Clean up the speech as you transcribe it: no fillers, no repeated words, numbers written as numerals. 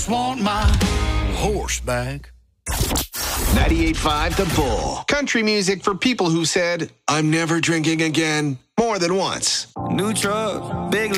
just want my horse back. 98.5 The Bull. Country music for people who said, I'm never drinking again, more than once. New truck, big